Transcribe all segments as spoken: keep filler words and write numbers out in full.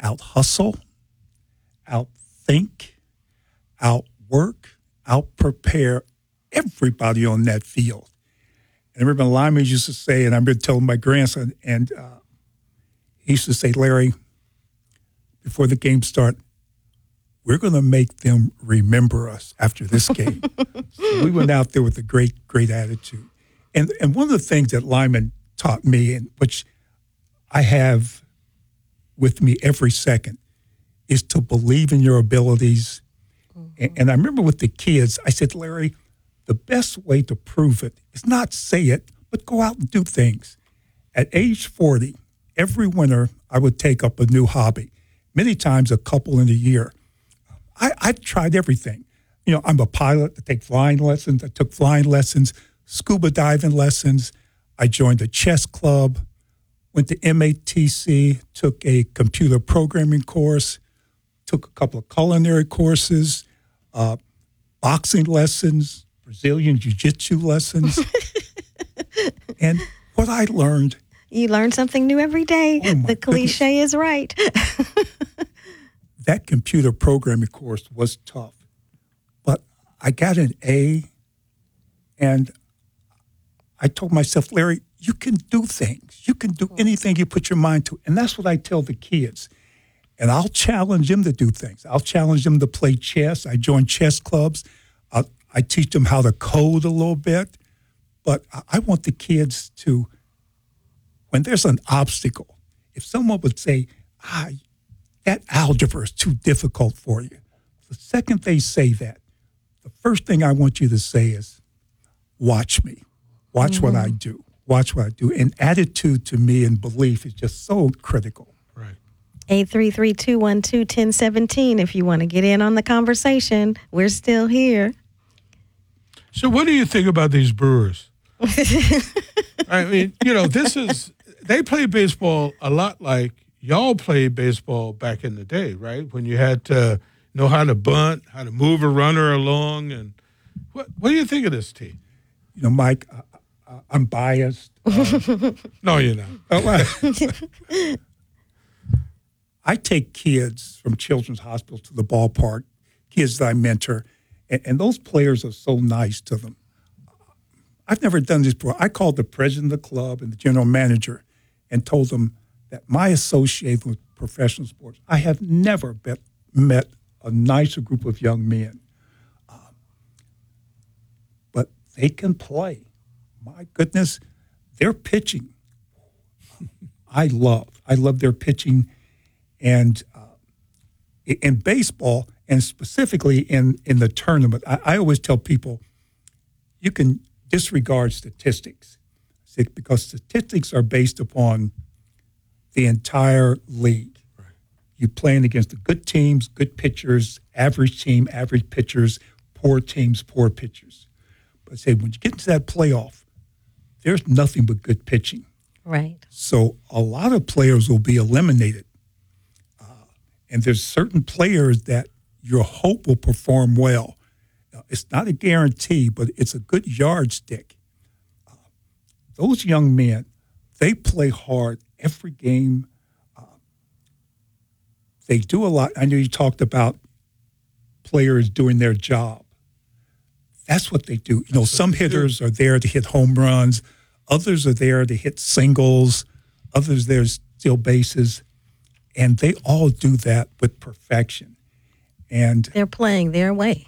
out hustle, out think, out work, out prepare everybody on that field. And I remember Lyman used to say, and I've been telling my grandson, and uh, he used to say, Larry, before the game start, we're going to make them remember us after this game. So we went out there with a great, great attitude. And and one of the things that Lyman taught me, and which I have with me every second, is to believe in your abilities. Mm-hmm. And, and I remember with the kids, I said, Larry, the best way to prove it is not say it, but go out and do things. At age forty, every winter, I would take up a new hobby, many times a couple in a year. I, I tried everything. You know, I'm a pilot. I take flying lessons. I took flying lessons, scuba diving lessons. I joined a chess club, went to M A T C, took a computer programming course, took a couple of culinary courses, uh, boxing lessons, Brazilian jiu-jitsu lessons. And what I learned. You learn something new every day. Oh the cliche goodness. is right. That computer programming course was tough, but I got an A, and I told myself, Larry, you can do things. You can do anything you put your mind to, and that's what I tell the kids. And I'll challenge them to do things. I'll challenge them to play chess. I join chess clubs. I'll, I teach them how to code a little bit, but I want the kids to, when there's an obstacle, if someone would say, ah, that algebra is too difficult for you. The second they say that, the first thing I want you to say is, watch me. Watch mm-hmm. what I do. Watch what I do. And attitude to me and belief is just so critical. Right. eight three three, two one two, one zero one seven if you want to get in on the conversation. We're still here. So what do you think about these Brewers? I mean, you know, this is, they play baseball a lot like y'all played baseball back in the day, right? When you had to know how to bunt, how to move a runner along. And what what do you think of this team? You know, Mike, uh, I'm biased. Uh, no, you're not. Oh, I take kids from Children's Hospital to the ballpark, kids that I mentor, and, and those players are so nice to them. I've never done this before. I called the president of the club and the general manager and told them that my association with professional sports, I have never bet, met a nicer group of young men. Um, but they can play. My goodness, their pitching, I love. I love their pitching. And uh, in baseball, and specifically in, in the tournament, I, I always tell people, you can disregard statistics because statistics are based upon the entire league. Right. You playing against the good teams, good pitchers, average team, average pitchers, poor teams, poor pitchers. But say when you get into that playoff, there's nothing but good pitching. Right. So a lot of players will be eliminated. Uh, and there's certain players that your hope will perform well. Now, it's not a guarantee, but it's a good yardstick. Uh, those young men, they play hard every game. Uh, they do a lot. I know you talked about players doing their job. That's what they do. You know, some hitters are there to hit home runs. Others are there to hit singles. Others there to steal bases. And they all do that with perfection. And they're playing their way.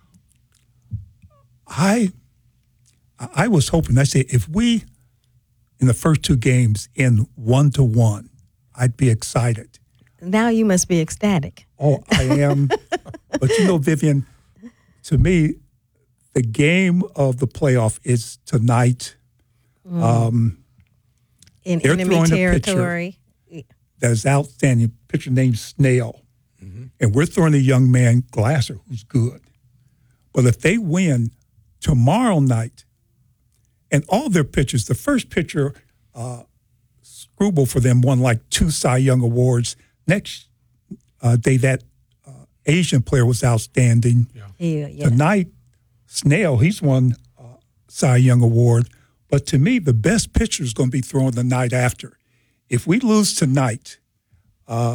I, I was hoping, I say, if we, in the first two games, in one to one, I'd be excited. Now you must be ecstatic. Oh, I am. But you know, Vivian, to me, the game of the playoff is tonight. Mm. Um, in enemy territory. That is outstanding. Pitcher named Snell. Mm-hmm. And we're throwing a young man, Glasser, who's good. But if they win tomorrow night, and all their pitchers, the first pitcher, uh, Struble for them, won like two Cy Young Awards. Next uh, day, that uh, Asian player was outstanding. Yeah. Yeah, yeah. Tonight, Snell, he's won uh, Cy Young Award. But to me, the best pitcher is going to be thrown the night after. If we lose tonight, uh,